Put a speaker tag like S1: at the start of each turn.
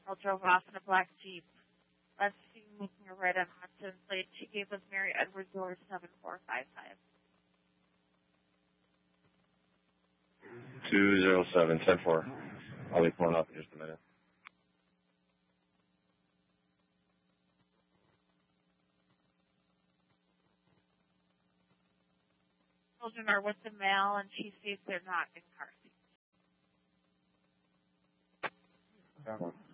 S1: drove off in a black Jeep. Last seen making a right on Hudson plate. She gave us Mary Edwards door 7455.
S2: 207, 10-4. I'll be pulling up in just a minute.
S1: Children are with the male, and she states they're not in car seats.